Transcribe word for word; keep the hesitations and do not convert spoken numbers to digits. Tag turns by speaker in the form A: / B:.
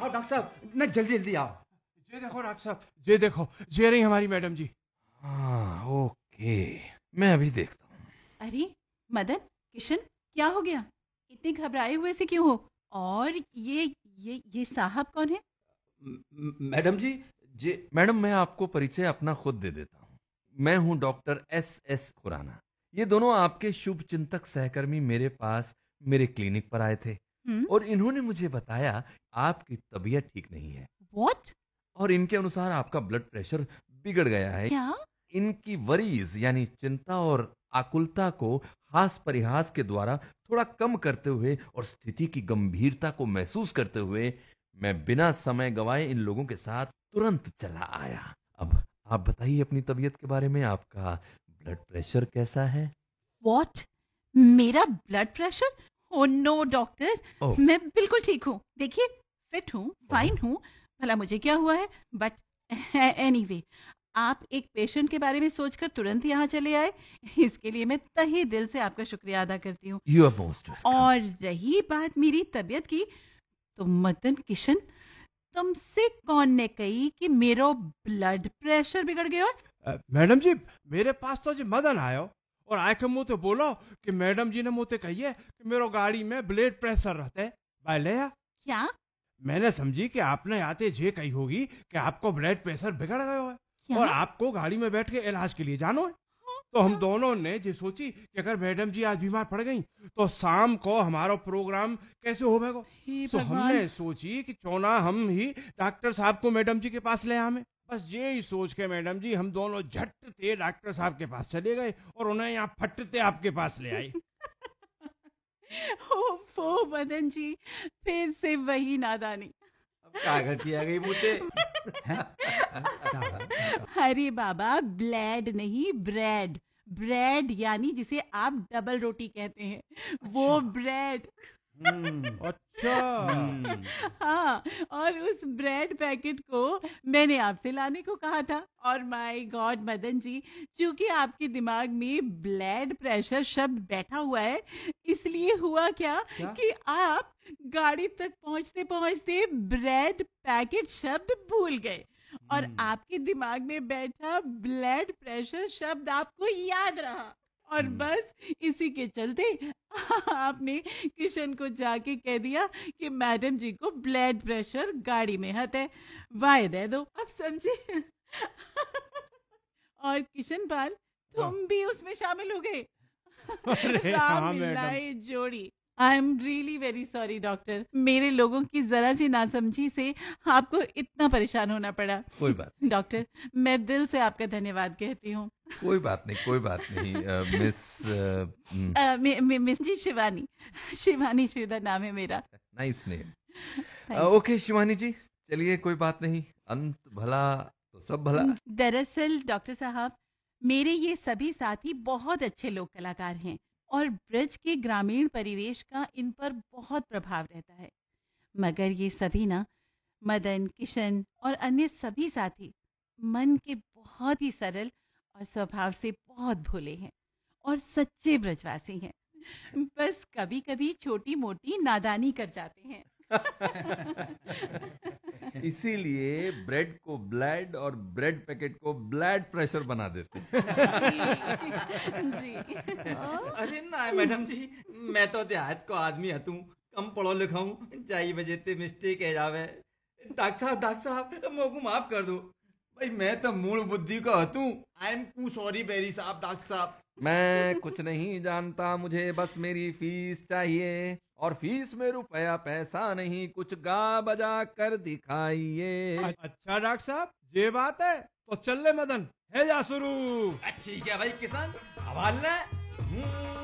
A: आओ डॉक्टर साहब, ना जल्दी जल्दी आओ।
B: ये देखो डॉक्टर साहब, ये देखो, ये रही हमारी मैडम जी।
C: हाँ ओके, मैं अभी देखता हूँ।
D: अरे मदन, किशन, क्या हो गया? इतने घबराए हुए से क्यों हो? और ये ये ये साहब कौन है?
A: म- म- मैडम जी, जे
C: मैडम मैं आपको परिचय अपना खुद दे देता हूँ। मैं हूँ डॉक्टर एस एस खुराना। ये दोनों आपके शुभ चिंतक सहकर्मी मेरे पास मेरे क्लिनिक पर आए थे
D: हम्म,
C: और इन्होंने मुझे बताया आपकी तबीयत ठीक नहीं है
D: व्हाट?
C: और इनके अनुसार आपका ब्लड प्रेशर बिगड़ गया है।
D: क्या?
C: इनकी वरीज यानी चिंता और आकुलता को हास परिहास के द्वारा थोड़ा कम करते हुए और स्थिति की गंभीरता को महसूस करते हुए मैं बिना समय गवाए इन लोगों के साथ तुरंत चला आया। अब आप बताइए अपनी तबीयत के बारे में, आपका ब्लड प्रेशर कैसा है?
D: व्हाट? मेरा blood pressure? Oh no doctor,
C: ओह।
D: मैं बिल्कुल ठीक हूँ। देखिए, फिट हूँ, फाइन हूँ। भला मुझे क्या हुआ है? बट एनीवे, आप एक पेशेंट के बारे में सोचकर तुरंत यहाँ चले आए, इसके लिए मैं तहे दिल से आपका शुक्रिया अदा करती हूँ।
C: यू आर मोस्ट
D: और रही बात मेरी तबीयत की, तो मदन किशन, तुमसे कौन ने कही कि मेरा ब्लड प्रेशर बिगड़ गया?
B: अ, मैडम जी, मेरे पास तो जी मदन आयो और आए के मुंह तो बोलो कि मैडम जी ने मुझे कहिए कि मेरो गाड़ी में ब्लड प्रेशर रहते भाई ले आ।
D: क्या?
B: मैंने समझी कि आपने आते ये कही होगी कि आपको ब्लड प्रेशर बिगड़ गया है
D: क्या?
B: और आपको गाड़ी में बैठ के इलाज के लिए जानो है। तो हम दोनों ने ये सोची कि अगर मैडम जी आज बीमार पड़ गई तो शाम को हमारा प्रोग्राम कैसे होगा।
D: हे
B: तो
D: भगवान।
B: हमने सोची कि चौना हम ही डॉक्टर साहब को मैडम जी के पास ले आवे। बस ये ही सोच के मैडम जी हम दोनों झट से डॉक्टर साहब के पास चले गए और उन्हें यहाँ फटते आपके पास ले आए।
D: ओफो मदन जी, फिर से वही नादानी।
A: अब क्या गलती आ गई मुझे?
D: अरे बाबा, ब्लेड नहीं ब्रेड। ब्रेड यानी जिसे आप डबल रोटी कहते हैं, वो ब्रेड।
A: हम्म,
B: अच्छा।
A: हम्म,
D: हाँ, और उस ब्रेड पैकेट को मैंने आपसे लाने को कहा था। और माय गॉड मदन जी, चूंकि आपके दिमाग में ब्लड प्रेशर शब्द बैठा हुआ है, इसलिए हुआ क्या,
A: क्या?
D: कि आप गाड़ी तक पहुंचते पहुंचते ब्रेड पैकेट शब्द भूल गए और
A: हम्म।
D: आपके दिमाग में बैठा ब्लड प्रेशर शब्द आपको याद रहा। और
A: हम्म।
D: बस इसी के चलते आपने किशन को जाके कह दिया कि मैडम जी को ब्लड प्रेशर गाड़ी में है, वाय दे दो। अब समझे? और किशन पाल, तुम भी उसमें शामिल हो गए।
B: अरे
D: राम
B: हाँ मैडम।
D: मिलाए जोड़ी। I am really very sorry doctor, मेरे लोगों की जरा सी नासमझी से आपको इतना परेशान होना पड़ा।
C: कोई बात
D: डॉक्टर, मैं दिल से आपका धन्यवाद कहती हूँ।
C: कोई बात नहीं, कोई बात नहीं। अ, मिस अ, हम्म,
D: अ, मि- मि- मिस जी, शिवानी। शिवानी श्रीधर नाम है मेरा।
C: Nice name.
D: Thank you.
C: Okay Shivani जी, चलिए कोई बात नहीं, अंत भला तो सब भला।
D: दरअसल डॉक्टर साहब, मेरे ये सभी साथी बहुत अच्छे लोक कलाकार हैं और ब्रज के ग्रामीण परिवेश का इन पर बहुत प्रभाव रहता है। मगर ये सभी ना, मदन, किशन और अन्य सभी साथी मन के बहुत ही सरल और स्वभाव से बहुत भोले हैं और सच्चे ब्रजवासी हैं। बस कभी कभी छोटी मोटी नादानी कर जाते हैं।
C: इसीलिए ब्रेड को ब्लड और ब्रेड पैकेट को ब्लड प्रेशर बना देते हैं।
D: जी।
A: अरे ना मैडम जी, मैं तो देहात को आदमी हतू, कम पढ़ो लिखाऊं, जाई बजे ते मिस्टेक है जावे। डॉक्टर साहब, डॉक्टर साहब, मोको माफ कर दो भाई, मैं तो मूल बुद्धि का हतू। I am to sorry very साहब, डॉक्टर साहब।
C: मैं कुछ नहीं जानता, मुझे बस मेरी फीस चाहिए और फीस में रुपया पैसा नहीं, कुछ गा बजा कर दिखाइए।
B: अच्छा डॉक्टर साहब, ये बात है तो चल ले मदन, है जा शुरू।
A: ठीक है भाई किसान, हवाल ले। हम्म।